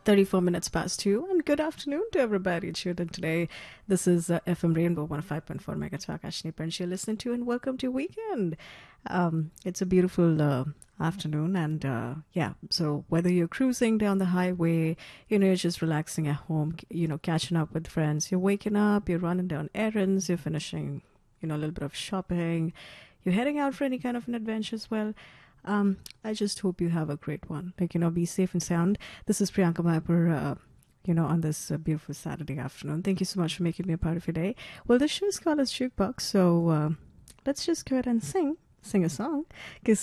34 minutes past 2, and good afternoon to everybody tuned in today. This is FM Rainbow 105.4 megahertz Akashni Panch. You're listening to, and welcome to weekend. It's a beautiful afternoon, and so whether you're cruising down the highway, you're just relaxing at home, catching up with friends, you're waking up, you're running down errands, you're finishing, a little bit of shopping, you're heading out for any kind of an adventure as well. I just hope you have a great one. Be safe and sound. This is Priyanka Maipur, on this beautiful Saturday afternoon. Thank you so much for making me a part of your day. Well, this show is called as Jukebox, so let's just go ahead and sing a song. 'Cause